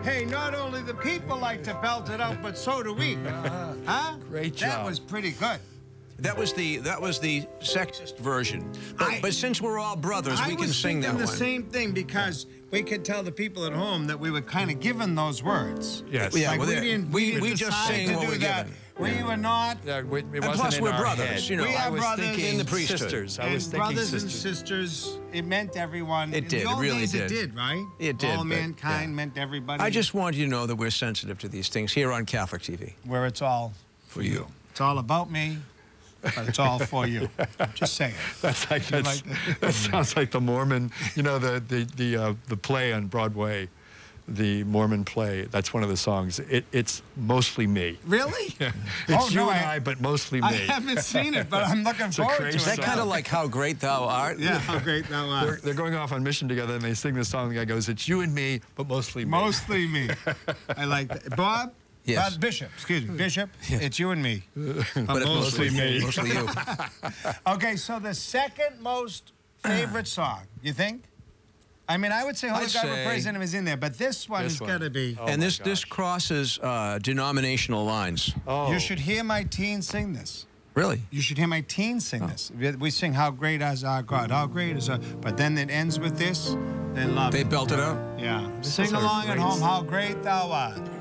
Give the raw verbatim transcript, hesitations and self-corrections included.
Hey, not only the people like to belt it out, but so do we. Uh, Huh? Great job. That was pretty good. That was the that was the sexist version. But, I- but since we're all brothers, I we can was sing that thinking one. the same thing because we could tell the people at home that we were kind of given those words. Yes. Yeah, Like well, we there- didn't. we- didn't we just decide sang to what do we're that. given. We were not. Yeah, we, it wasn't plus in we're our brothers, head. you know. We I are was brothers thinking in the priesthood. sisters. I and was thinking brothers sisters. and sisters, it meant everyone. It In did, the it old really days, did. It did, right? It did, All but, mankind yeah. meant everybody. I just want you to know that we're sensitive to these things here on Catholic T V. where it's all For you. It's all about me, but it's all for you. Just saying. That's like, that's, that sounds like the Mormon, you know, the the the uh, the play on Broadway, the Mormon play. That's one of the songs. It, it's mostly me. Really? Yeah. It's Oh, you no, and I- I, but mostly me. I haven't seen it, but I'm looking a forward to crazy it. Is that song. kind of like How Great Thou Art? Yeah, how great that They're, was. they're going off on mission together, and they sing this song. The guy goes, "It's you and me, but mostly me." Mostly me. I like that. Bob? Yes. Uh, Bishop, excuse me. Bishop, it's you and me. But it's mostly me. Mostly you. Okay, so the second most favorite song, you think? I mean, I would say Holy I'd God Will say- Praise Him is in there, but this one This has one. got to be. Oh and my this this gosh. crosses uh, denominational lines. Oh. You should hear my teens sing this. Really? You should hear my teens sing this. We sing How Great Is Our God, How Great Is Our... But then it ends with this, they love They it. belt it out? Yeah. This Sing is a along at great home, s- How Great Thou Art.